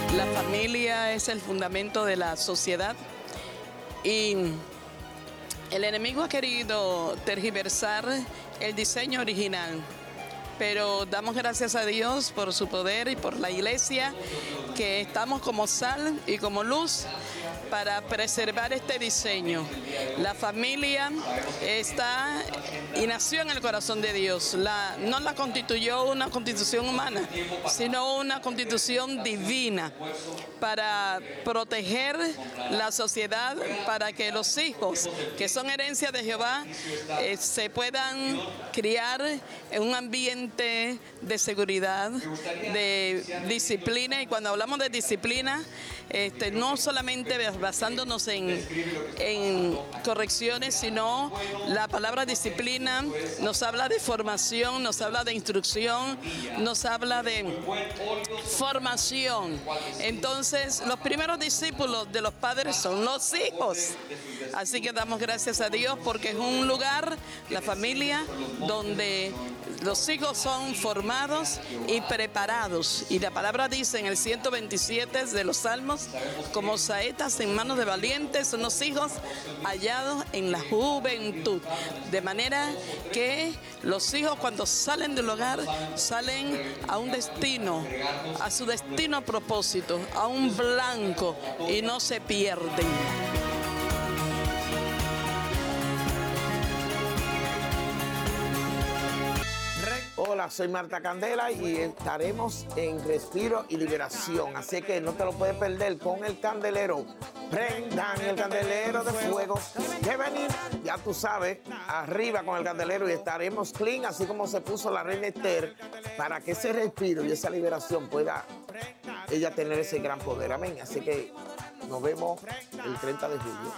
La familia es el fundamento de la sociedad y el enemigo ha querido tergiversar el diseño original, pero damos gracias a Dios por su poder y por la iglesia, que estamos como sal y como luz para preservar este diseño. La familia está y nació en el corazón de Dios. No la constituyó una constitución humana, sino una constitución divina para proteger la sociedad, para que los hijos, que son herencia de Jehová, se puedan criar en un ambiente de seguridad, de disciplina. Y cuando hablamos de disciplina, no solamente basándonos en correcciones, sino la palabra disciplina nos habla de formación, nos habla de instrucción, nos habla de formación. Entonces, los primeros discípulos de los padres son los hijos. Así que damos gracias a Dios porque es un lugar, la familia, donde los hijos son formados y preparados. Y la palabra dice en el 127 de los Salmos, como saetas en manos de valientes son los hijos hallados en la juventud. De manera que los hijos, cuando salen del hogar, salen a un destino, a su destino a propósito, a un blanco, y no se pierden. Hola, soy Marta Candela y estaremos en Respiro y Liberación, así que no te lo puedes perder con el candelero. Prendan el candelero de fuego, que venir, ya tú sabes, arriba con el candelero, y estaremos clean, así como se puso la reina Esther, para que ese respiro y esa liberación pueda ella tener ese gran poder. Amén. Así que nos vemos el 30 de julio.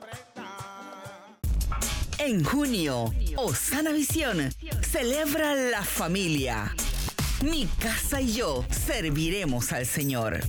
En junio, Osana Visión celebra la familia. Mi casa y yo serviremos al Señor.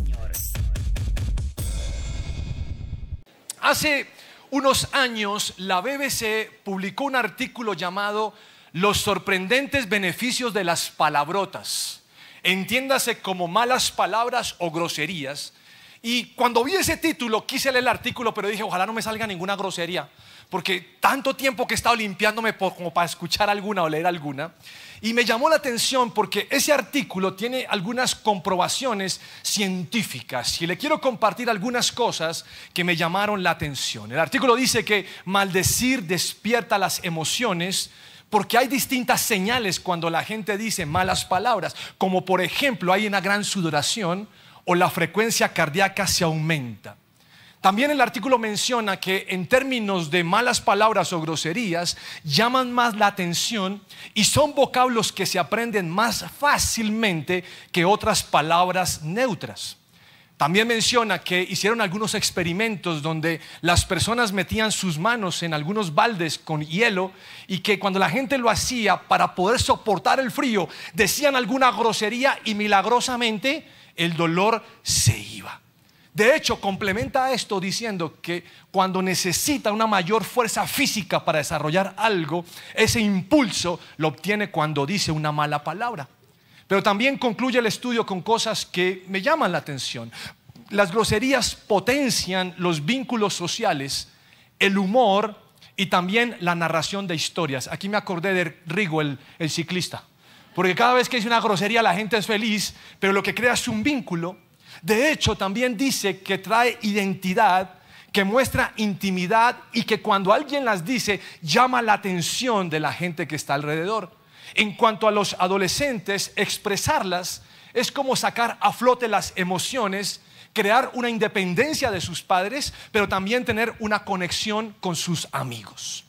Hace unos años, la BBC publicó un artículo llamado Los sorprendentes beneficios de las palabrotas. Entiéndase como malas palabras o groserías. Y cuando vi ese título, quise leer el artículo, pero dije, ojalá no me salga ninguna grosería, porque tanto tiempo que he estado limpiándome como para escuchar alguna o leer alguna. Y me llamó la atención porque ese artículo tiene algunas comprobaciones científicas y le quiero compartir algunas cosas que me llamaron la atención. El artículo dice que maldecir despierta las emociones porque hay distintas señales cuando la gente dice malas palabras, como por ejemplo hay una gran sudoración o la frecuencia cardíaca se aumenta. También el artículo menciona que en términos de malas palabras o groserías llaman más la atención y son vocablos que se aprenden más fácilmente que otras palabras neutras. También menciona que hicieron algunos experimentos donde las personas metían sus manos en algunos baldes con hielo y que cuando la gente lo hacía para poder soportar el frío decían alguna grosería y milagrosamente el dolor se iba. De hecho, complementa esto diciendo que cuando necesita una mayor fuerza física para desarrollar algo, ese impulso lo obtiene cuando dice una mala palabra. Pero también concluye el estudio con cosas que me llaman la atención. Las groserías potencian los vínculos sociales, el humor y también la narración de historias. Aquí me acordé de Rigo, el ciclista, porque cada vez que dice una grosería la gente es feliz, pero lo que crea es un vínculo. De hecho, también dice que trae identidad, que muestra intimidad y que cuando alguien las dice llama la atención de la gente que está alrededor. En cuanto a los adolescentes, expresarlas es como sacar a flote las emociones, crear una independencia de sus padres, pero también tener una conexión con sus amigos.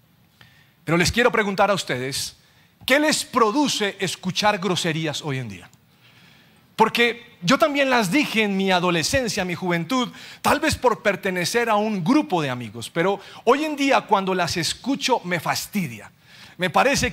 Pero les quiero preguntar a ustedes, ¿qué les produce escuchar groserías hoy en día? Porque yo también las dije en mi adolescencia, mi juventud, tal vez por pertenecer a un grupo de amigos, pero hoy en día cuando las escucho me fastidia. Me parece